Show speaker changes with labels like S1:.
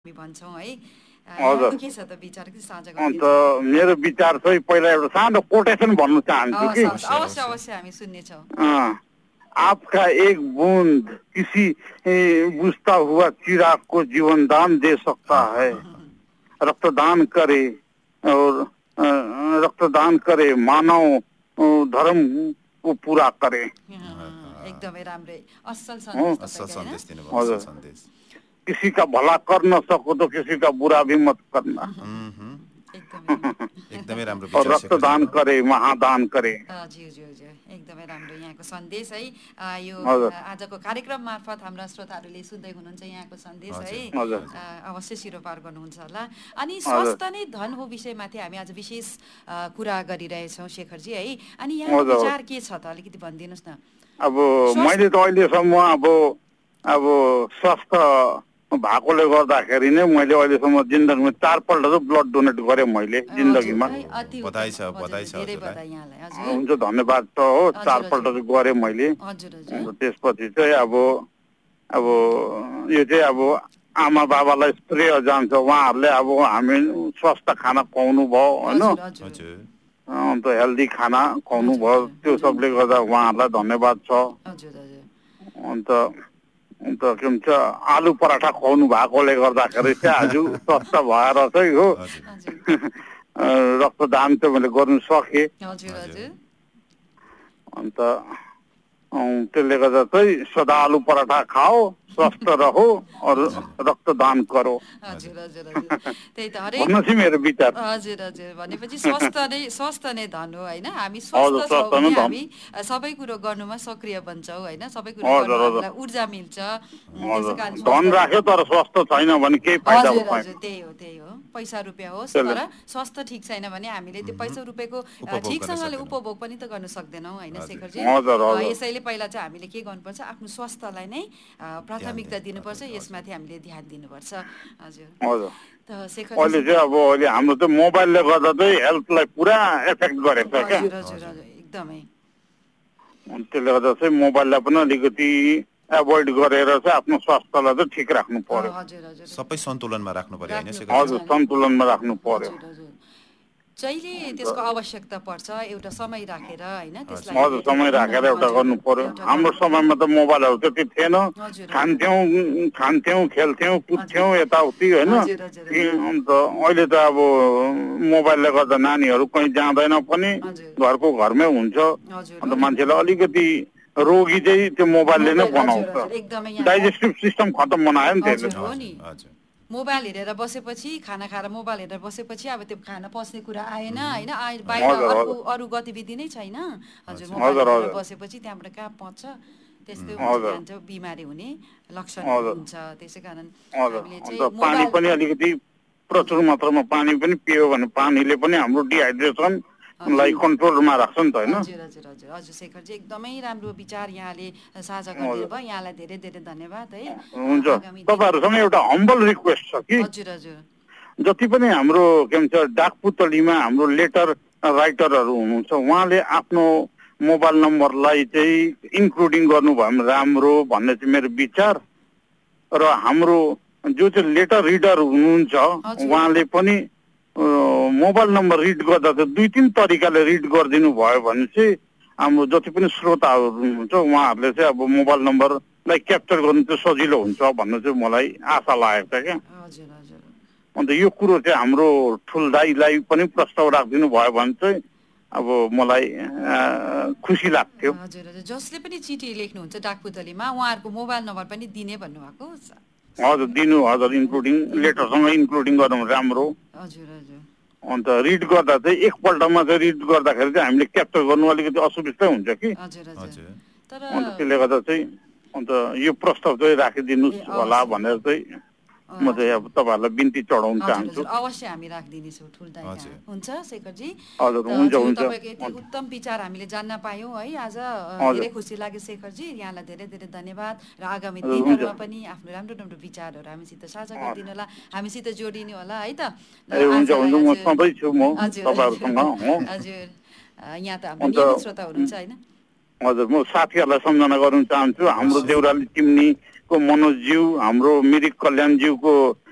S1: हामी भन्छौँ है।
S2: हजुर।
S1: यहाँको के छ त विचार कि साझा
S2: अन्त
S1: गरिदिनुहुन्छ?
S2: मेरो विचार चाहिँ पहिला एउटा सानो कोटेसन भन्नु चाहन्छु
S1: हवस्
S2: कि
S1: हवस्,
S3: अवश्य
S1: अवश्य
S3: अवश्य।
S1: अवश्य हामी सुन्नेछौँ।
S2: अँ, आपका एक बूंद किसी बुझता हुआ चिराग को जीवन दान दे सकता है।
S3: आहा
S2: रक्तदान करे और रक्तदान करे मानव धर्म को पूरा करे।
S1: एकदमै राम्रै असल
S2: हो
S1: सन्देश
S3: असल
S1: तपाईँको होइन?
S3: सन्देश दिनुभयो, असल
S2: हजुर।
S3: सन्देश।
S2: किसी का भला कर न सको तो किसी का बुरा भी मत करना।
S1: एकदमै
S3: एकदमै राम्रो
S2: और
S3: विचार
S2: रक्तदान
S3: शेखरजीको।
S2: करे महादान करे।
S1: ज्यू ज्यू ज्यू एकदमै राम्रो यहाँको सन्देश है। यो
S2: हजुर
S1: आजको कार्यक्रम मार्फत हाम्रा श्रोताहरूले सुन्दै हुनुहुन्छ यहाँको सन्देश है।
S3: हजुर
S2: हजुर
S3: हजुर।
S1: अवश्य शिरोपार गर्नुहुन्छ होला। अनि
S2: हजुर
S1: स्वास्थ्य नै धन हो विषयमाथि हामी आज विशेष कुरा गरिरहेछौँ शेखरजी है। अनि यहाँको
S2: हजुर।
S1: विचार के छ त अलिकति भनिदिनुहोस् न।
S2: अब मैले त अहिलेसम्म अब स्वस्थ भएकोले गर्दाखेरि नै मैले अहिलेसम्म जिन्दगीमा 4 पल्ट चाहिँ ब्लड डोनेट गरेँ मैले
S1: हजुर
S2: जिन्दगीमा।
S1: है, अति उत्तम।
S3: बधाई छ,
S1: हजुर,
S3: बधाई छ
S1: धेरै
S3: हजुरलाई।
S1: बधाई यहाँलाई। हजुर
S2: हुन्छ धन्यवाद छ हो। 4
S1: हजुर
S2: पल्ट
S1: हजुर
S2: चाहिँ गरेँ मैले।
S1: हजुर हजुर
S2: अन्त त्यसपछि चाहिँ अब यो चाहिँ अब आमा बाबालाई श्रेय जान्छ। उहाँहरूले अब हामी स्वस्थ खाना खुवाउनु भयो होइन।
S1: हजुर हजुर
S3: हजुर
S2: अन्त हेल्दी खाना खुवाउनु
S1: हजुर,
S2: भयो।
S1: हजुर,
S2: त्यो
S1: हजुर।
S2: सबले गर्दा उहाँहरूलाई धन्यवाद छ।
S1: हजुर हजुर
S2: अन्त अन्त के भन्छ आलु पराठा खुवाउनु भएकोले गर्दाखेरि चाहिँ आज स्वस्थ भएर चाहिँ हो
S3: हजुर
S1: हजुर
S2: रक्तदान चाहिँ मैले गर्नु सकेँ।
S1: हजुर हजुर
S2: अन्त त्यसले गर्दा चाहिँ सदा आलु पराठा खाओ, स्वस्थ रहो और रक्तदान करो।
S1: हजुर हजुर हजुर त्यही त हरेक
S2: भन्नु चाहिँ मेरो विचार।
S1: हजुर हजुर भनेपछि स्वस्थ नै धन हो होइन। हामी स्वस्थ
S2: हजुर
S1: छौँ
S2: स्वस्थ नै
S1: भने
S2: धन।
S1: हामी सबै कुरो गर्नुमा सक्रिय बन्छौँ होइन। सबै कुरो
S2: हजुर
S1: गर्नु
S2: हजुर
S1: हामीलाई ऊर्जा मिल्छ। त्यसै
S2: हजुर
S1: कारण
S2: धन
S1: स्वस्थ
S2: राख्यो तर स्वस्थ छैन भने केही फाइदा
S1: हजुर
S2: हुँदैन।
S1: हजुर त्यही हो। पैसा रुपियाँ होस्
S2: त्यसले
S1: तर स्वास्थ्य ठिक छैन भने हामीले त्यो पैसा रुपियाँको
S3: उपभोग गर्न
S1: ठिकसँगले
S3: सक्दैनौँ।
S1: उपभोग पनि त गर्न सक्दैनौँ होइन
S3: हजुर।
S1: शेखरजी।
S2: हजुर हजुर
S1: यसैले पहिला चाहिँ हामीले के गर्नुपर्छ आफ्नो स्वास्थ्यलाई नै प्राथमिकता
S3: दिनु
S1: दिनुपर्छ।
S3: पर्यो,
S1: यसमाथि हामीले ध्यान दिनुपर्छ। हजुर
S2: हजुर
S1: त शेखरजी
S2: अहिले चाहिँ अब अहिले हाम्रो चाहिँ मोबाइलले गर्दा चाहिँ हेल्थलाई पुरा एफेक्ट गरेको छ क्या।
S1: हजुर हजुर हजुर एकदमै
S2: अनि त्यसले गर्दा चाहिँ मोबाइललाई पनि अलिकति एभोइड गरेर चाहिँ आफ्नो स्वास्थ्यलाई चाहिँ ठिक राख्नु पर्यो।
S1: हजुर हजुर
S3: सबै सन्तुलनमा राख्नु पर्यो होइन
S1: राख्नु
S3: शेखरजी?
S2: हजुर सन्तुलनमा राख्नु पर्यो।
S1: हजुर हजुर जहिले त्यसको आवश्यकता पर्छ एउटा समय राखेर होइन त्यसलाई
S2: हजुर समय राखेर एउटा
S1: हजुर,
S2: गर्नु पर्यो।
S1: एउटा
S2: हाम्रो
S1: गर्नु
S2: समयमा त मोबाइलहरू त्यति थिएन।
S1: हजुर,
S2: खान्थ्यौँ खेल्थ्यौँ कुद्थ्यौँ यताउति होइन।
S1: हजुर, हजुर, हजुर।
S2: अन्त अहिले त अब मोबाइलले गर्दा नानीहरू कहीँ जाँदैन पनि,
S1: हजुर।
S2: घरको घरमै हुन्छ।
S1: हजुर
S2: अन्त
S1: हो नि।
S2: मान्छेलाई अलिकति रोगी चाहिँ त्यो मोबाइलले नै
S1: मोबाइल, हजुर,
S2: बनाउँछ।
S1: हजुर, एकदमै यहाँ
S2: डाइजेस्टिभ सिस्टम खतम बनायो नि त्यसले।
S1: हजुर हो नि।
S3: हजुर
S1: मोबाइल हेरेर बसेपछि खाना खाएर मोबाइल हेरेर बसेपछि अब त्यो खाना पस्ने कुरा आएन होइन। बाहिर
S2: हजुर,
S1: अर्को
S2: हजुर।
S1: अरू गतिविधि नै छैन। हजुर मोबाइल
S2: हजुर,
S1: हेरेर
S2: हजुर।
S1: बसेपछि त्यहाँबाट कहाँ पच्छ त्यस्तै हुन्छ।
S2: हजुर।
S1: जान्छ बिमारी हुने लक्षण
S2: हजुर।
S1: हुन्छ। त्यसै कारण
S2: हजुर
S1: हामीले
S2: अन्त
S1: चाहिँ
S2: पानी
S1: मोबाइल
S2: पनि अलिकति प्रचुर मात्रामा पानी पनि पियो भने पानीले पनि हाम्रो डिहाइड्रेसनलाई कन्ट्रोलमा राख्छ नि त होइन।
S1: हजुर हजुर हजुर हजुर शेखरजी एकदमै राम्रो विचार यहाँले साझा गरिदिनु भयो। यहाँलाई धेरै धेरै धन्यवाद है।
S2: हुन्छ
S1: आगामी दिन
S2: तपाईँहरूसँग एउटा हम्बल रिक्वेस्ट छ कि
S1: हजुर हजुर
S2: जति पनि हाम्रो के भन्छ डाकपुतलीमा हाम्रो लेटर राइटरहरू हुनुहुन्छ उहाँले आफ्नो मोबाइल नम्बरलाई चाहिँ इन्क्लुडिङ गर्नुभयो भने राम्रो भन्ने चाहिँ मेरो विचार। र हाम्रो जो चाहिँ लेटर रिडर हुनुहुन्छ उहाँले पनि मोबाइल नम्बर रिड गर्दा चाहिँ 2-3 तरिकाले रिड गरिदिनु भयो भने चाहिँ हाम्रो जति पनि श्रोताहरू हुनुहुन्छ उहाँहरूले चाहिँ अब मोबाइल नम्बरलाई क्याप्चर गर्नु चाहिँ सजिलो हुन्छ भन्ने चाहिँ मलाई आशा लागेको छ क्या।
S1: हजुर हजुर
S2: अन्त यो कुरो चाहिँ हाम्रो ठुल दाइलाई पनि प्रस्ताव राखिदिनु भयो भने चाहिँ अब मलाई खुसी लाग्थ्यो।
S1: हजुर हजुर जसले पनि चिठी लेख्नुहुन्छ डाकपुतलीमा उहाँहरूको मोबाइल नम्बर पनि दिने भन्नुभएको।
S2: हजुर दिनु हजुर इन्क्लुडिङ लेटरसँग इन्क्लुडिङ गर्नु राम्रो।
S1: हजुर हजुर
S2: अन्त रिड गर्दा चाहिँ एकपल्टमा चाहिँ रिड गर्दाखेरि चाहिँ हामीले क्याप्चर गर्नु अलिकति असुविस्तै हुन्छ कि।
S1: हजुर हजुर
S3: हजुर
S1: तर
S2: अन्त त्यसले गर्दा चाहिँ अन्त यो प्रस्ताव चाहिँ राखिदिनुहोस् होला भनेर चाहिँ म चाहिँ अब तपाईँहरूलाई बिन्ती चढाउन
S1: हजुर
S2: चाहन्छु।
S1: हजुर अवश्य हामी राखिदिनेछौँ ठुल्दा
S3: हजुर।
S1: हुन्छ शेखरजी।
S2: हजुर
S1: त
S2: हुन्छ
S1: हजुर
S2: हुन्छ
S1: तपाईँको यति उत्तम विचार हामीले जान्न पायौँ है आज। धेरै खुसी लाग्यो शेखरजी। यहाँलाई धेरै धेरै धन्यवाद र आगामी दिनहरूमा पनि आफ्नो राम्रो राम्रो विचारहरू हामीसित साझा गरिदिनु होला, हामीसित जोडिनु होला है त।
S2: ए हुन्छ हुन्छ म सधैँ छु म
S1: हजुर
S2: तपाईँहरूसँग हो।
S1: हजुर यहाँ त हाम्रो नियमित श्रोता हुनुहुन्छ होइन।
S2: हजुर म साथीहरूलाई सम्झना गर्न चाहन्छु। हाम्रो देउराली चिम्नीको मनोजज्यू, हाम्रो मिरिक कल्याणज्यूको